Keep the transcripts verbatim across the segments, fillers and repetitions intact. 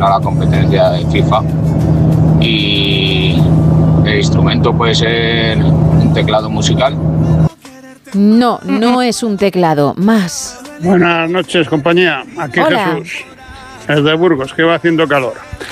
a la competencia de FIFA. Y el instrumento puede ser un teclado musical. No, no es un teclado, más. Buenas noches, compañía. Aquí Hola. Jesús, es de Burgos, que va haciendo calor.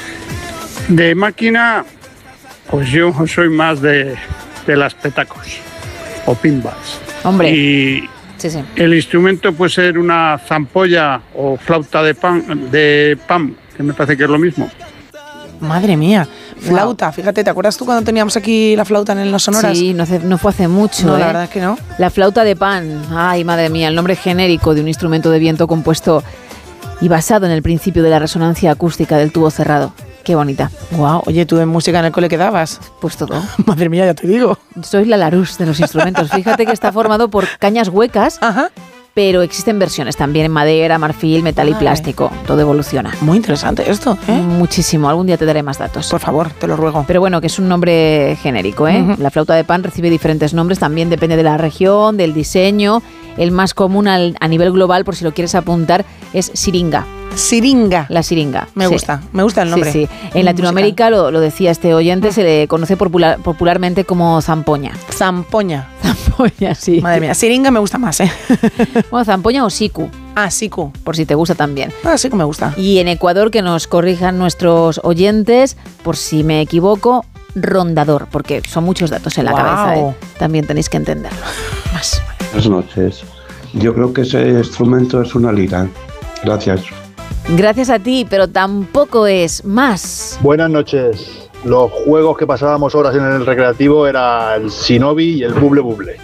De máquina, pues yo soy más de, de las petacos o pinballs. Hombre. Y Sí, sí. el instrumento puede ser una zampolla o flauta de pan, de pan, que me parece que es lo mismo. Madre mía, flauta, wow. Fíjate, ¿te acuerdas tú cuando teníamos aquí la flauta en los sonoras? Sí, no, hace, no fue hace mucho. No, ¿eh? la verdad es que no. La flauta de pan, ay madre mía, el nombre genérico de un instrumento de viento compuesto y basado en el principio de la resonancia acústica del tubo cerrado. Qué bonita. Guau, wow. Oye, ¿tú en música en el cole qué dabas? Pues todo. Madre mía, ya te digo. Soy la Larousse de los instrumentos. Fíjate que está formado por cañas huecas. Ajá. Pero existen versiones también en madera, marfil, metal y plástico. Todo evoluciona. Muy interesante esto, ¿eh? Muchísimo. Algún día te daré más datos. Por favor, te lo ruego. Pero bueno, que es un nombre genérico, ¿eh? Uh-huh. La flauta de pan recibe diferentes nombres, también depende de la región, del diseño. El más común al, a nivel global, por si lo quieres apuntar, es siringa. Siringa. La siringa. Me sí. gusta, me gusta el nombre. Sí, sí. En Latinoamérica, lo, lo decía este oyente, se le conoce popular, popularmente como zampoña. Zampoña. Zampoña, sí. Madre mía, siringa me gusta más, ¿eh? Bueno, zampoña o siku. Ah, siku. Por si te gusta también. Ah, siku me gusta. Y en Ecuador, que nos corrijan nuestros oyentes, por si me equivoco, rondador, porque son muchos datos en la wow. cabeza, ¿eh? También tenéis que entenderlo. Más. Buenas noches. Yo creo que ese instrumento es una lira. Gracias. Gracias a ti, pero tampoco es más. Buenas noches. Los juegos que pasábamos horas en el recreativo era el Shinobi y el Buble Buble.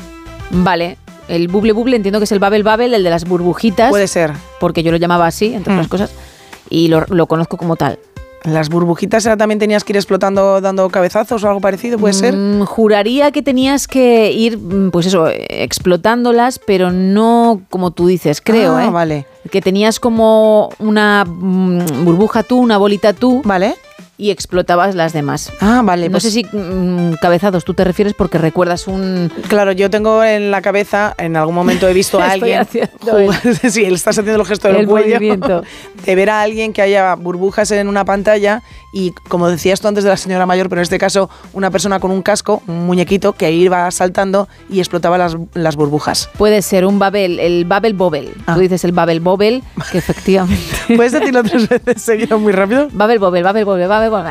Vale, el Buble Buble entiendo que es el Babel Babel, el de las burbujitas. Puede ser. Porque yo lo llamaba así, entre mm. otras cosas, y lo, lo conozco como tal. ¿Las burbujitas también tenías que ir explotando dando cabezazos o algo parecido? ¿Puede ser? Mm, juraría que tenías que ir, pues eso, explotándolas, pero no como tú dices, creo, ah, ¿eh? Vale. Que tenías como una mm, burbuja tú, una bolita tú. Vale. Y explotabas las demás. Ah, vale. No pues... sé si mmm, cabezazos tú te refieres porque recuerdas un... Claro, yo tengo en la cabeza, en algún momento he visto a alguien jugar, el... sí, él estás haciendo el gesto del el cuello, movimiento. De ver a alguien que haya burbujas en una pantalla y, como decías tú antes de la señora mayor, pero en este caso una persona con un casco, un muñequito que iba saltando y explotaba las, las burbujas. Puede ser un Babel, el Babel Bobel. Ah. Tú dices el Babel Bobel, que efectivamente... ¿Puedes decirlo tres veces seguido muy rápido? Babel Bobel, Babel Bobel, Babel Bobel.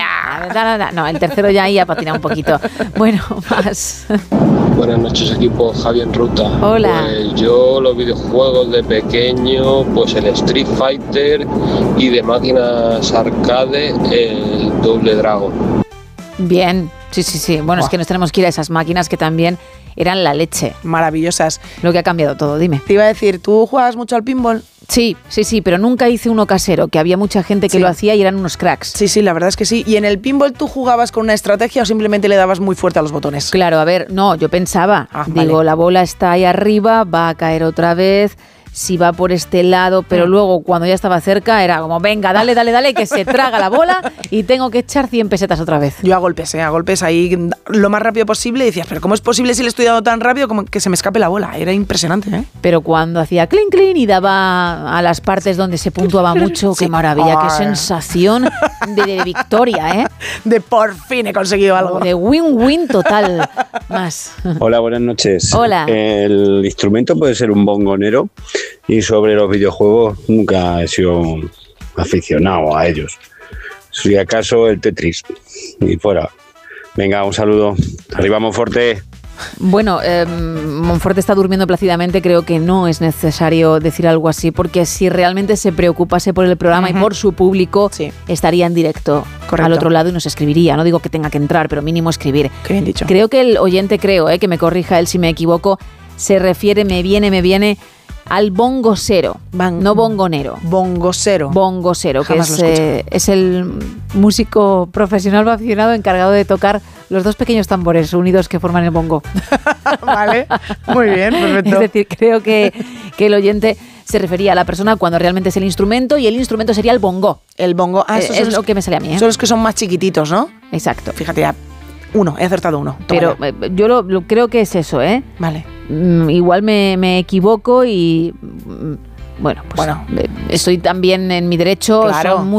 No, el tercero ya ahí ha patinado un poquito. Bueno, más. Buenas noches, equipo. Javi en ruta. Hola. Pues yo los videojuegos de pequeño, pues el Street Fighter, y de máquinas arcade el Double Dragon. Bien, sí, sí, sí. Bueno, oh. es que nos tenemos que ir a esas máquinas que también eran la leche. Maravillosas. Lo que ha cambiado todo, dime. Te iba a decir, ¿tú jugabas mucho al pinball? Sí, sí, sí, pero nunca hice uno casero, que había mucha gente que sí. lo hacía y eran unos cracks. Sí, sí, la verdad es que sí. ¿Y en el pinball tú jugabas con una estrategia o simplemente le dabas muy fuerte a los botones? Claro, a ver, no, yo pensaba, ah, digo, vale. la bola está ahí arriba, va a caer otra vez... si va por este lado, pero luego cuando ya estaba cerca era como, venga, dale, dale, dale, que se traga la bola y tengo que echar cien pesetas otra vez. Yo a golpes, ¿eh? a golpes ahí lo más rápido posible y decías, pero ¿cómo es posible si le estoy dando tan rápido como que se me escape la bola? Era impresionante, ¿eh? Pero cuando hacía clink, clink y daba a las partes donde se puntuaba mucho, sí. qué maravilla, oh. qué sensación de, de victoria, ¿eh? De por fin he conseguido algo. De win-win total. Más. Hola, buenas noches. Hola. El instrumento puede ser un bongonero. Y sobre los videojuegos nunca he sido aficionado a ellos. Si acaso el Tetris. Y fuera. Venga, un saludo. Arriba Monforte. Bueno, eh, Monforte está durmiendo plácidamente. Creo que no es necesario decir algo así, porque si realmente se preocupase por el programa uh-huh. y por su público, sí. estaría en directo Correcto. al otro lado y nos escribiría. No digo que tenga que entrar, pero mínimo escribir. Qué bien dicho. Creo que el oyente, creo, eh, que me corrija él si me equivoco, se refiere, me viene, me viene... al bongosero, Ban- no bongonero. Bongosero. Bongosero, que es, eh, es el músico profesional o aficionado encargado de tocar los dos pequeños tambores unidos que forman el bongo. Vale, muy bien, perfecto. Es decir, creo que, que el oyente se refería a la persona cuando realmente es el instrumento y el instrumento sería el bongo. El bongo, ah, eso eh, es los, lo que me sale a mí. ¿eh? Son los que son más chiquititos, ¿no? Exacto. Fíjate, ya, uno, he acertado uno. Pero eh, yo lo, lo creo que es eso, ¿eh? Vale. Mm, igual me, me equivoco y... Mm, bueno, pues bueno. estoy también en mi derecho. Claro. Son muy